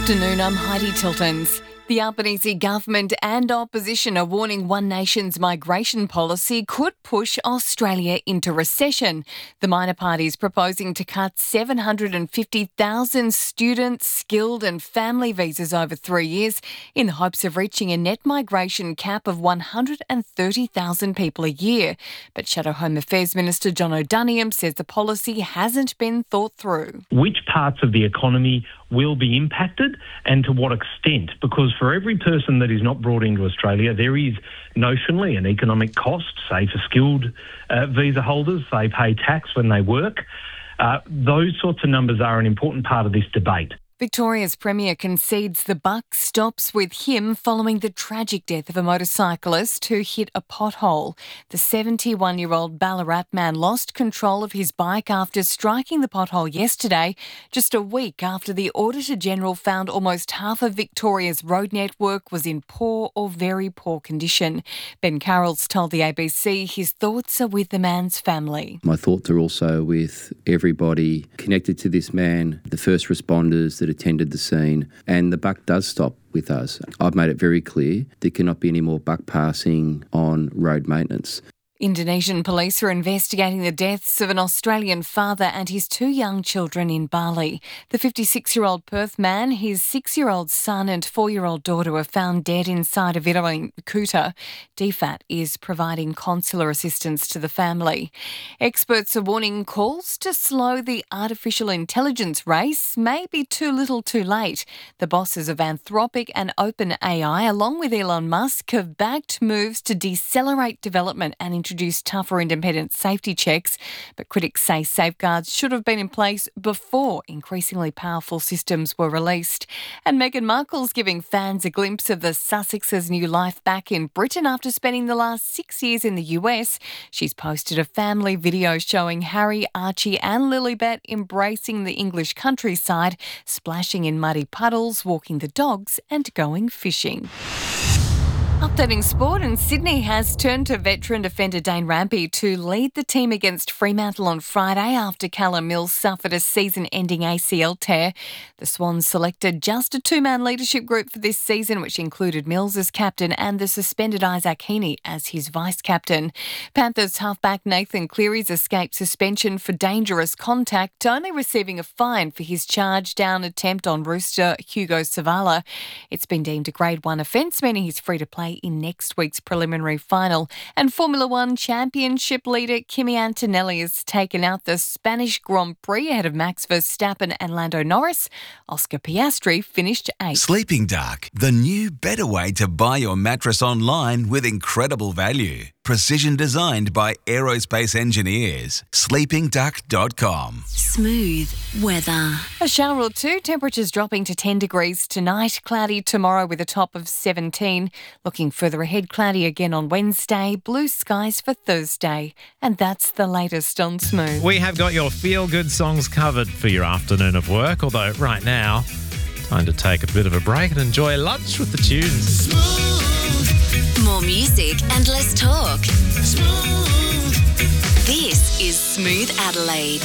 Afternoon, I'm Heidi Tiltons. The Albanese government and opposition are warning One Nation's migration policy could push Australia into recession. The minor party is proposing to cut 750,000 student, skilled and family visas over 3 years in the hopes of reaching a net migration cap of 130,000 people a year. But Shadow Home Affairs Minister John O'Doniam says the policy hasn't been thought through. Which parts of the economy will be impacted and to what extent? Because for every person that is not brought into Australia, there is notionally an economic cost, say for skilled visa holders. They pay tax when they work. Those sorts of numbers are an important part of this debate. Victoria's Premier concedes the buck stops with him following the tragic death of a motorcyclist who hit a pothole. The 71-year-old Ballarat man lost control of his bike after striking the pothole yesterday, just a week after the Auditor-General found almost half of Victoria's road network was in poor or very poor condition. Ben Carroll's told the ABC his thoughts are with the man's family. My thoughts are also with everybody connected to this man, the first responders that attended the scene, and the buck does stop with us. I've made it very clear there cannot be any more buck passing on road maintenance. Indonesian police are investigating the deaths of an Australian father and his 2 young children in Bali. The 56-year-old Perth man, his 6-year-old son and 4-year-old daughter were found dead inside a villa in Kuta. DFAT is providing consular assistance to the family. Experts are warning calls to slow the artificial intelligence race may be too little too late. The bosses of Anthropic and OpenAI, along with Elon Musk, have backed moves to decelerate development and introduce tougher independent safety checks, but critics say safeguards should have been in place before increasingly powerful systems were released. And Meghan Markle's giving fans a glimpse of the Sussexes' new life back in Britain after spending the last 6 years in the US. She's posted a family video showing Harry, Archie and Lilibet embracing the English countryside, splashing in muddy puddles, walking the dogs and going fishing. Updating sport, and Sydney has turned to veteran defender Dane Rampy to lead the team against Fremantle on Friday after Callum Mills suffered a season-ending ACL tear. The Swans selected just a 2-man leadership group for this season, which included Mills as captain and the suspended Isaac Heaney as his vice-captain. Panthers halfback Nathan Cleary's escaped suspension for dangerous contact, only receiving a fine for his charge-down attempt on rooster Hugo Savala. It's been deemed a Grade 1 offence, meaning he's free to play in next week's preliminary final. And Formula One Championship leader Kimi Antonelli has taken out the Spanish Grand Prix ahead of Max Verstappen and Lando Norris. Oscar Piastri finished 8th. Sleeping Dark, the new better way to buy your mattress online with incredible value. Precision designed by aerospace engineers. sleepingduck.com. Smooth weather. A shower or two, temperatures dropping to 10 degrees tonight. Cloudy tomorrow with a top of 17. Looking further ahead, cloudy again on Wednesday. Blue skies for Thursday. And that's the latest on Smooth. We have got your feel-good songs covered for your afternoon of work, although right now, time to take a bit of a break and enjoy lunch with the tunes. More music and less talk. This is Smooth Adelaide.